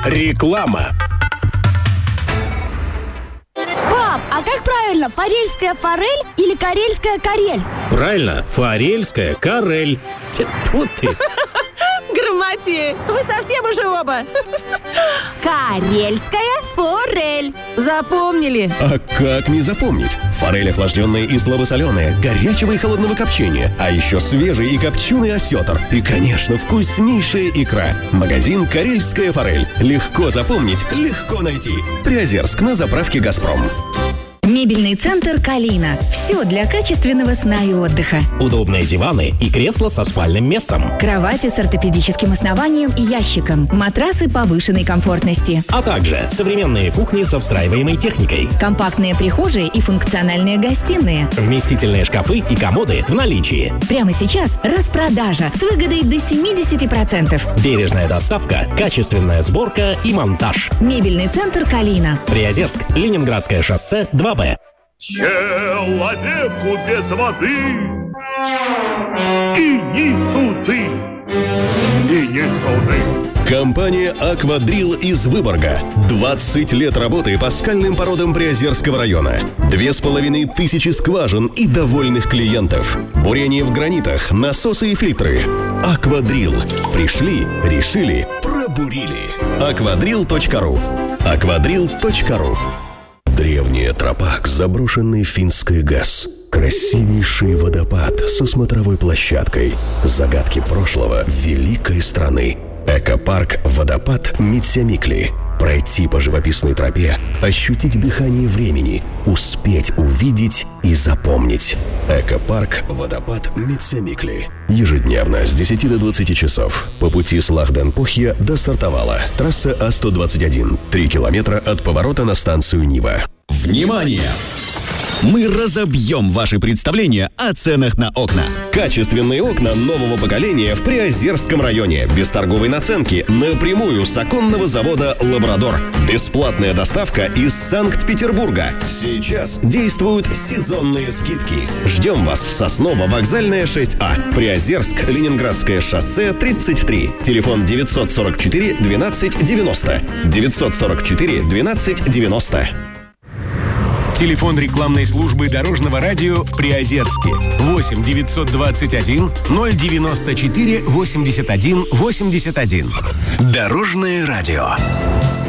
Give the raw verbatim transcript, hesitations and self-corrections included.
Реклама. Пап, а как правильно, форельская форель или карельская карель? Правильно, форельская карель. Тьфу ты. Грамотеи, вы совсем уже оба. Карельская форель. Запомнили? А как не запомнить? Форель охлажденная и слабосоленая, горячего и холодного копчения, а еще свежий и копченый осетр. И, конечно, вкуснейшая икра. Магазин «Карельская форель». Легко запомнить, легко найти. Приозерск, на заправке «Газпром». Мебельный центр «Калина». Все для качественного сна и отдыха. Удобные диваны и кресла со спальным местом. Кровати с ортопедическим основанием и ящиком. Матрасы повышенной комфортности. А также современные кухни со встраиваемой техникой. Компактные прихожие и функциональные гостиные. Вместительные шкафы и комоды в наличии. Прямо сейчас распродажа с выгодой до семьдесят процентов. Бережная доставка, качественная сборка и монтаж. Мебельный центр «Калина». Приозерск, Ленинградское шоссе, два Б. Человеку без воды и ни туды, и ни суды. Компания «Аквадрил» из Выборга. двадцать лет работы по скальным породам Приозерского района. Две с половиной тысячи скважин и довольных клиентов. Бурение в гранитах, насосы и фильтры. «Аквадрил». Пришли, решили, пробурили. аквадрил точка ру. аквадрил точка ру. Древняя тропа к заброшенной Финской ГЭС. Красивейший водопад со смотровой площадкой. Загадки прошлого великой страны. Экопарк «Водопад Митсямикли». Пройти по живописной тропе, ощутить дыхание времени, успеть увидеть и запомнить. Экопарк «Водопад Митсямикли». Ежедневно с десяти до двадцати часов. По пути с Лахден-Похья до Сартовала. Трасса А сто двадцать один. Три километра от поворота на станцию Нива. Внимание! Мы разобьем ваши представления о ценах на окна. Качественные окна нового поколения в Приозерском районе. Без торговой наценки. Напрямую с оконного завода «Лабрадор». Бесплатная доставка из Санкт-Петербурга. Сейчас действуют сезонные скидки. Ждем вас. Сосново, Вокзальная, шесть А. Приозерск, Ленинградское шоссе, тридцать три. Телефон девятьсот сорок четыре двенадцать девяносто. девятьсот сорок четыре двенадцать девяносто. Телефон рекламной службы Дорожного радио в Приозерске. восемь девятьсот двадцать один ноль девяносто четыре восемьдесят один восемьдесят один. Дорожное радио.